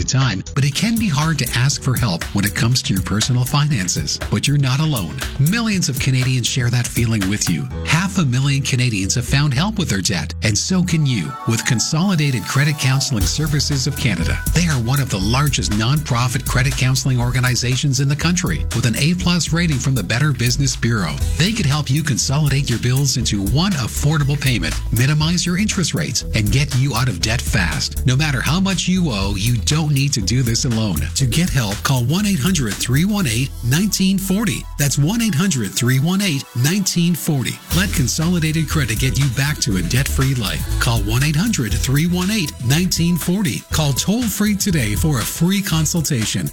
to time, but it can be hard to ask for help when it comes to your personal finances. But you're not alone. Millions of Canadians share that feeling with you. 500,000 Canadians have found help with their debt, and so can you with Consolidated Credit Counseling Services of Canada. They are one of the largest nonprofit credit counseling organizations in the country with an A+ rating from the Better Business Bureau. They could help you consolidate your bills into one affordable payment, minimize your interest rates, and get you out of debt fast. No matter how much you owe, you don't need to do this alone. To get help, call 1-800-318-1940. That's 1-800-318-1940. Let Consolidated Credit get you back to a debt-free life. Call 1-800-318-1940. Call toll-free today for a free consultation.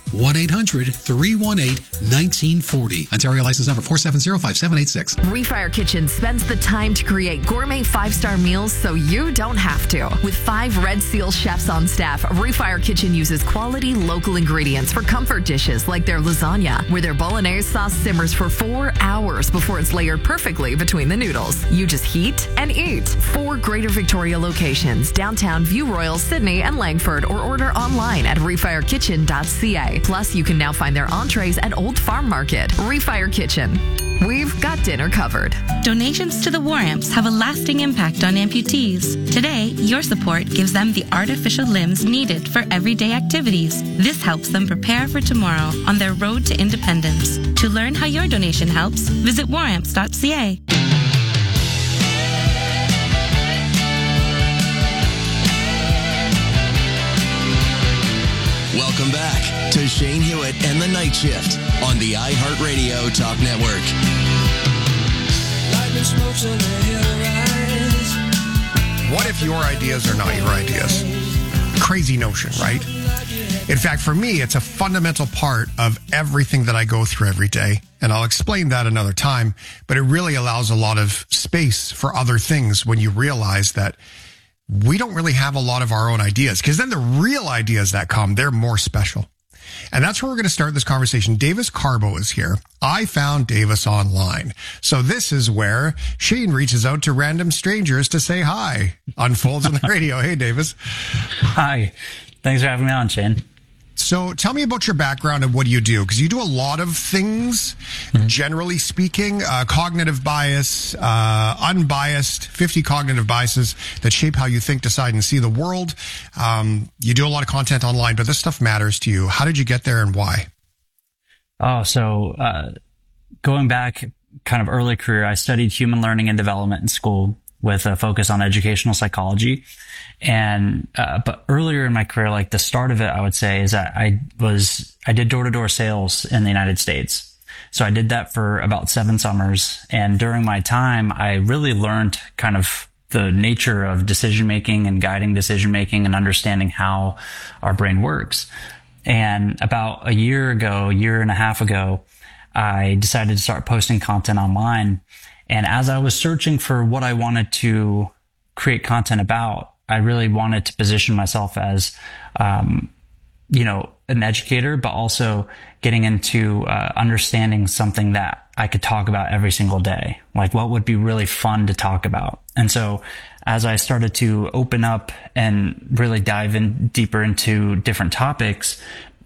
1-800-318-1940. Ontario license number 4705786. Refire Kitchen spends the time to create gourmet 5-star meals so you don't have to. With 5 Red Seal chefs on staff, Refire Kitchen uses quality local ingredients for comfort dishes like their lasagna, where their bolognese sauce simmers for 4 hours before it's layered perfectly between the noodles. You just heat and eat. 4 Greater Victoria locations, downtown, View Royal, Sydney, and Langford, or order online at refirekitchen.ca. Plus, you can now find their entrees at Old Farm Market. Refire Kitchen. We've got dinner covered. Donations to the War Amps have a lasting impact on amputees. Today, your support gives them the artificial limbs needed for everyday activities. This helps them prepare for tomorrow on their road to independence. To learn how your donation helps, visit waramps.ca. Welcome back to Shane Hewitt and the Night Shift on the iHeartRadio Talk Network. What if your ideas are not your ideas? Crazy notion, right? In fact, for me, it's a fundamental part of everything that I go through every day. And I'll explain that another time, but it really allows a lot of space for other things when you realize that we don't really have a lot of our own ideas, because then the real ideas that come, they're more special. And that's where we're going to start this conversation. Davis Carbo is here. I found Davis online. So this is where Shane reaches out to random strangers to say hi. Unfolds on the radio. Hey, Davis. Hi. Thanks for having me on, Shane. So tell me about your background and what do you do? Because you do a lot of things, generally speaking, cognitive bias, unbiased, 50 cognitive biases that shape how you think, decide, and see the world. You do a lot of content online, but this stuff matters to you. How did you get there and why? Going back kind of early career, I studied human learning and development in school with a focus on educational psychology. And, but earlier in my career, like the start of it, I would say is that I did door-to-door sales in the United States. So I did that for about 7 summers. And during my time, I really learned kind of the nature of decision-making and guiding decision-making and understanding how our brain works. And about a year and a half ago, I decided to start posting content online. And as I was searching for what I wanted to create content about, I really wanted to position myself as, an educator, but also getting into understanding something that I could talk about every single day. Like what would be really fun to talk about. And so as I started to open up and really dive in deeper into different topics,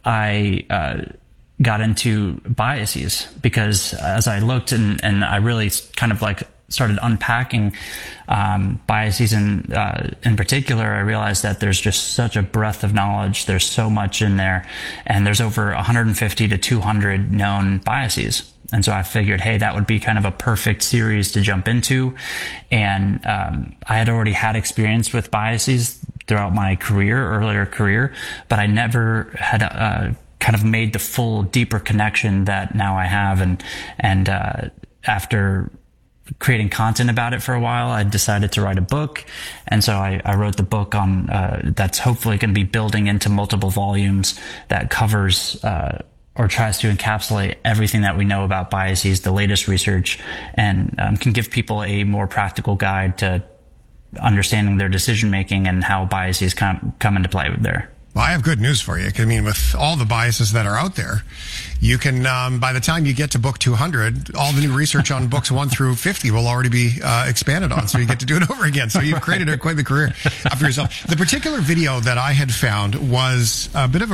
I got into biases, because as I looked and I really kind of like started unpacking biases in particular, I realized that there's just such a breadth of knowledge. There's so much in there, and there's over 150 to 200 known biases. And so I figured, hey, that would be kind of a perfect series to jump into. And I had already had experience with biases throughout my earlier career, but I never had kind of made the full deeper connection that now I have. And after creating content about it for a while, I decided to write a book. And so I wrote the book on, that's hopefully going to be building into multiple volumes that covers, or tries to encapsulate everything that we know about biases, the latest research, and can give people a more practical guide to understanding their decision making and how biases come into play there. Well, I have good news for you. I mean, with all the biases that are out there, you can, by the time you get to book 200, all the new research on books 1 through 50 will already be expanded on. So you get to do it over again. So you've created quite the career for yourself. The particular video that I had found was a bit of a